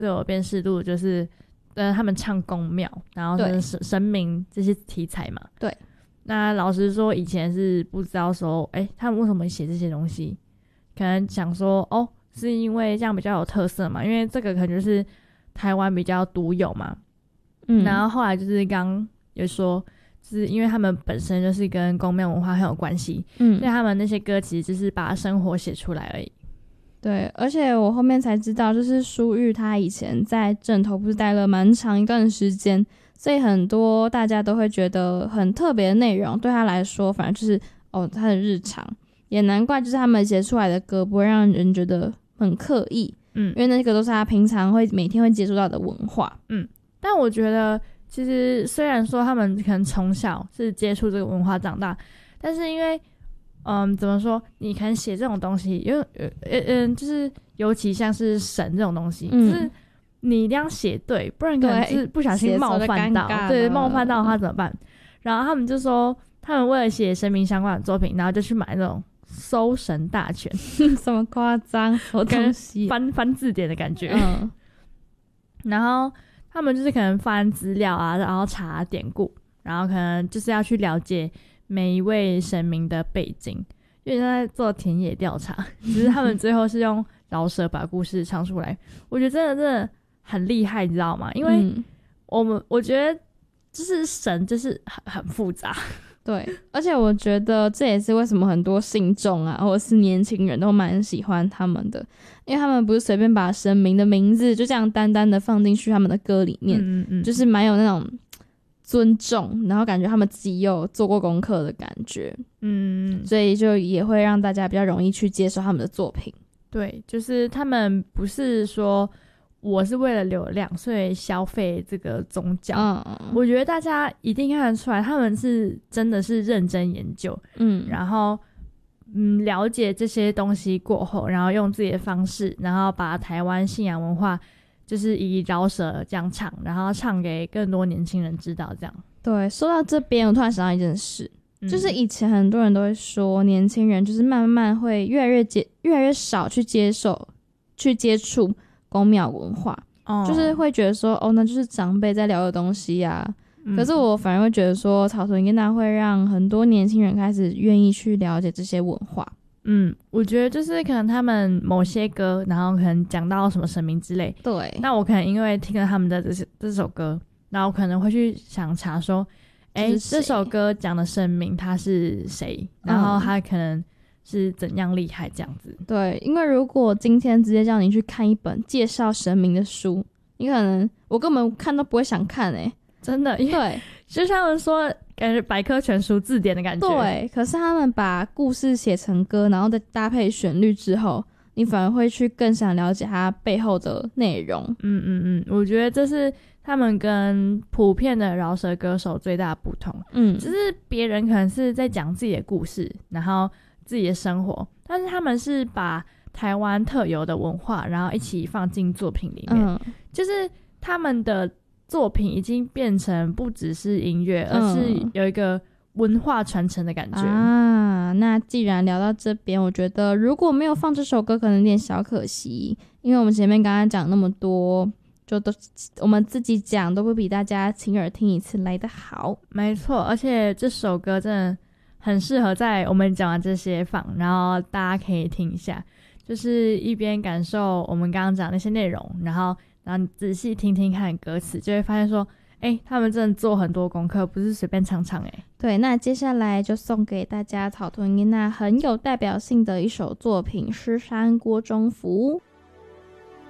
最有辨识度就是他们唱宫庙，然后是神明这些题材嘛。 对。 那老实说，以前是不知道说，他们为什么写这些东西，可能想说，是因为这样比较有特色嘛，因为这个可能就是台湾比较独有嘛。然后后来就是刚有说，就是因为他们本身就是跟宫庙文化很有关系，所以他们那些歌其实就是把生活写出来而已。 对，而且我后面才知道，就是舒玉他以前在镇头不是待了蛮长一段时间，所以很多大家都会觉得很特别的内容，对他来说反正就是他的日常，也难怪就是他们写出来的歌不会让人觉得很刻意，因为那个都是他平常每天会接触到的文化。 但我觉得其实虽然说他们可能从小是接触这个文化长大，但是因为怎么说？你可能写这种东西，就是尤其像是神这种东西，就是你一定要写对，不然可能是不小心冒犯到，对，冒犯到他怎么办？然后他们就说，他们为了写神明相关的作品，然后就去买那种搜神大全， 什么夸张，什么东西， 翻字典的感觉。然后他们就是可能翻资料啊，然后查典故，然后可能就是要去了解每一位神明的背景，因为在做田野调查，只是他们最后是用饶舌把故事唱出来。我觉得真的很厉害，你知道吗？因为我觉得就是神就是很复杂。 对，而且我觉得这也是为什么很多信众啊，或者是年轻人都蛮喜欢他们的，因为他们不是随便把神明的名字就这样单单的放进去他们的歌里面，就是蛮有那种尊重，然后感觉他们自己有做过功课的感觉，所以就也会让大家比较容易去接受他们的作品。 对，就是他们不是说我是为了流量所以消费这个宗教，我觉得大家一定看得出来，他们是真的是认真研究，然后了解这些东西过后，然后用自己的方式，然后把台湾信仰文化就是以饶舌这样唱，然后唱给更多年轻人知道这样。 对，说到这边我突然想到一件事，就是以前很多人都会说年轻人就是慢慢会越来越少去接触宫庙文化，就是会觉得说那就是长辈在聊的东西啊，可是我反而会觉得说草屯音乐会让很多年轻人开始愿意去了解这些文化。 我觉得就是可能他们某些歌，然后可能讲到什么神明之类， 对， 那我可能因为听了他们的这首歌，然后我可能会去想查说这首歌讲的神明他是谁，然后他可能是怎样厉害这样子。 对，因为如果今天直接叫你去看一本介绍神明的书，你可能我根本看都不会想看真的，因为就像他们说感觉百科全书字典的感觉。 对，可是他们把故事写成歌，然后再搭配旋律之后，你反而会去更想了解它背后的内容。 我觉得这是他们跟普遍的饶舌歌手最大的不同。就是别人可能是在讲自己的故事，然后自己的生活，但是他们是把台湾特有的文化，然后一起放进作品里面。就是他们的作品已经变成不只是音乐，而是有一个文化传承的感觉啊。那既然聊到这边，我觉得如果没有放这首歌可能有点小可惜，因为我们前面刚刚讲那么多，就都我们自己讲都不比大家亲耳听一次来得好。 没错，而且这首歌真的很适合在我们讲完这些放，然后大家可以听一下，就是一边感受我们刚刚讲那些内容，然后你仔细听听看歌词，就会发现说他们真的做很多功课，不是随便唱唱。 对，那接下来就送给大家草屯音那很有代表性的一首作品《诗山郭中福》。